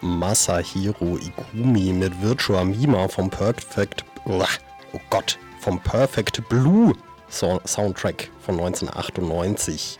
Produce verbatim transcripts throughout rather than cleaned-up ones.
Masahiro Ikumi mit Virtua Mima vom Perfect, oh Gott, vom Perfect Blue Soundtrack von neunzehnhundertachtundneunzig.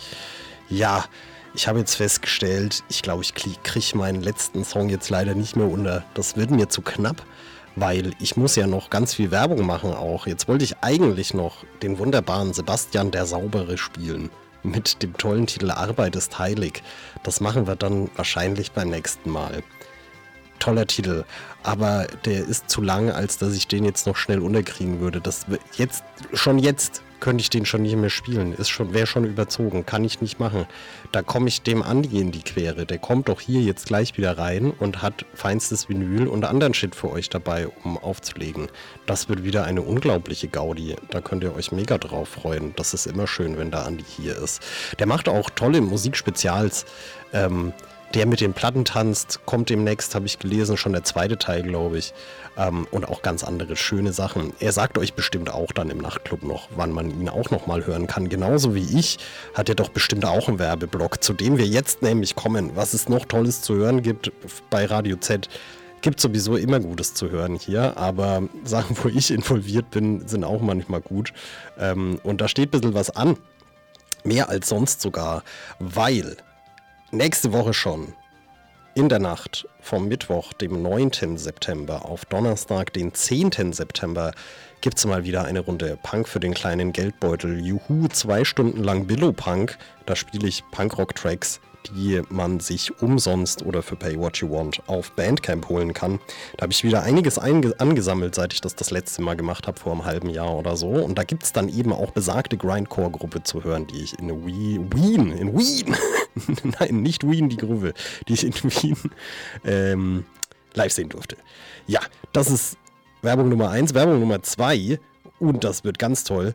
Ja, ich habe jetzt festgestellt, ich glaube, ich kriege meinen letzten Song jetzt leider nicht mehr unter. Das wird mir zu knapp, weil ich muss ja noch ganz viel Werbung machen auch. Jetzt wollte ich eigentlich noch den wunderbaren Sebastian der Saubere spielen mit dem tollen Titel Arbeit ist heilig. Das machen wir dann wahrscheinlich beim nächsten Mal. Toller Titel, aber der ist zu lang, als dass ich den jetzt noch schnell unterkriegen würde. Das jetzt, schon jetzt könnte ich den schon nicht mehr spielen. Ist schon, wäre schon überzogen, kann ich nicht machen. Da komme ich dem Andi in die Quere. Der kommt doch hier jetzt gleich wieder rein und hat feinstes Vinyl und anderen Shit für euch dabei, um aufzulegen. Das wird wieder eine unglaubliche Gaudi. Da könnt ihr euch mega drauf freuen. Das ist immer schön, wenn der Andi hier ist. Der macht auch tolle Musikspezials. Ähm, Der mit den Platten tanzt, kommt demnächst, habe ich gelesen, schon der zweite Teil, glaube ich. Ähm, und auch ganz andere schöne Sachen. Er sagt euch bestimmt auch dann im Nachtclub noch, wann man ihn auch noch mal hören kann. Genauso wie ich hat er doch bestimmt auch einen Werbeblock, zu dem wir jetzt nämlich kommen. Was es noch Tolles zu hören gibt bei Radio Z, gibt sowieso immer Gutes zu hören hier. Aber Sachen, wo ich involviert bin, sind auch manchmal gut. Ähm, und da steht ein bisschen was an. Mehr als sonst sogar, weil nächste Woche schon, in der Nacht vom Mittwoch, dem neunten September auf Donnerstag, den zehnten September, gibt es mal wieder eine Runde Punk für den kleinen Geldbeutel. Juhu, zwei Stunden lang Billo-Punk. Da spiele ich Punkrock-Tracks, die man sich umsonst oder für Pay What You Want auf Bandcamp holen kann. Da habe ich wieder einiges einge- angesammelt, seit ich das das letzte Mal gemacht habe, vor einem halben Jahr oder so. Und da gibt es dann eben auch besagte Grindcore-Gruppe zu hören, die ich in Wien, Wien, in Wien, nein, nicht Wien, die Gruppe, die ich in Wien ähm, live sehen durfte. Ja, das ist Werbung Nummer eins. Werbung Nummer zwei, und das wird ganz toll,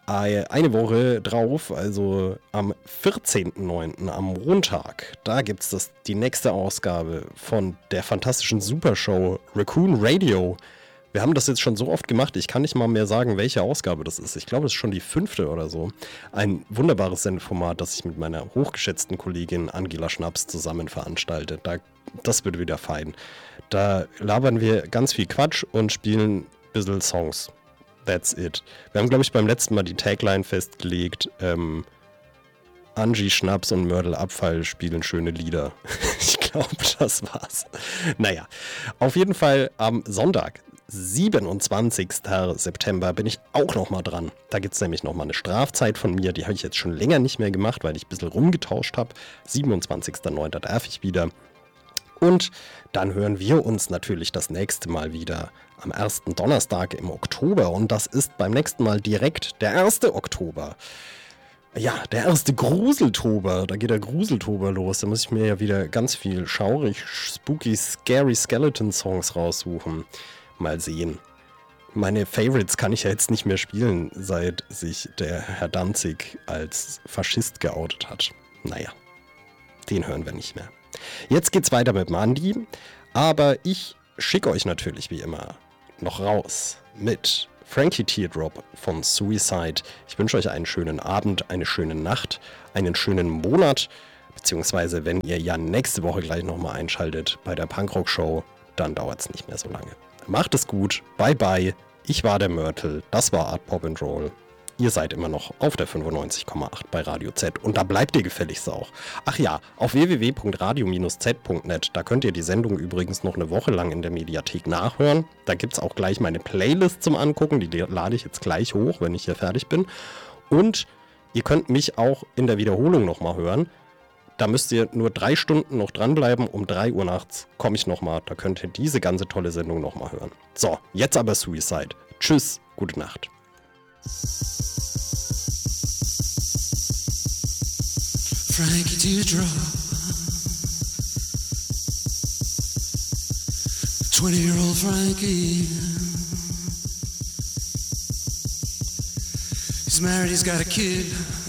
eine Woche drauf, also am vierzehnten neunten am Montag, da gibt es die nächste Ausgabe von der fantastischen Supershow Raccoon Radio. Wir haben das jetzt schon so oft gemacht, ich kann nicht mal mehr sagen, welche Ausgabe das ist. Ich glaube, es ist schon die fünfte oder so. Ein wunderbares Sendeformat, das ich mit meiner hochgeschätzten Kollegin Angela Schnaps zusammen veranstalte. Da, das wird wieder fein. Da labern wir ganz viel Quatsch und spielen ein bisschen Songs. That's it. Wir haben, glaube ich, beim letzten Mal die Tagline festgelegt, ähm, Angie Schnaps und Mördel Abfall spielen schöne Lieder. Ich glaube, das war's. Naja, auf jeden Fall am Sonntag, siebenundzwanzigsten September, bin ich auch nochmal dran. Da gibt es nämlich nochmal eine Strafzeit von mir, die habe ich jetzt schon länger nicht mehr gemacht, weil ich ein bisschen rumgetauscht habe. siebenundzwanzigsten neunten darf ich wieder. Und dann hören wir uns natürlich das nächste Mal wieder am ersten Donnerstag im Oktober. Und das ist beim nächsten Mal direkt der erste Oktober. Ja, der erste Gruseltober. Da geht der Gruseltober los. Da muss ich mir ja wieder ganz viel schaurig, spooky, scary Skeleton-Songs raussuchen. Mal sehen. Meine Favorites kann ich ja jetzt nicht mehr spielen, seit sich der Herr Danzig als Faschist geoutet hat. Naja, den hören wir nicht mehr. Jetzt geht's weiter mit dem Andi, aber ich schicke euch natürlich wie immer noch raus mit Frankie Teardrop von Suicide. Ich wünsche euch einen schönen Abend, eine schöne Nacht, einen schönen Monat, beziehungsweise wenn ihr ja nächste Woche gleich nochmal einschaltet bei der Punkrock-Show, dann dauert es nicht mehr so lange. Macht es gut, bye bye, ich war der Mörtel, das war Art Pop and Roll. Ihr seid immer noch auf der fünfundneunzig Komma acht bei Radio Z und da bleibt ihr gefälligst auch. Ach ja, auf w w w punkt radio Bindestrich z punkt net, da könnt ihr die Sendung übrigens noch eine Woche lang in der Mediathek nachhören. Da gibt es auch gleich meine Playlist zum Angucken, die lade ich jetzt gleich hoch, wenn ich hier fertig bin. Und ihr könnt mich auch in der Wiederholung nochmal hören. Da müsst ihr nur drei Stunden noch dranbleiben, um drei Uhr nachts komme ich nochmal, da könnt ihr diese ganze tolle Sendung nochmal hören. So, jetzt aber Suicide. Tschüss, gute Nacht. Frankie Teardrop, twenty-year-old Frankie. He's married, he's got a kid.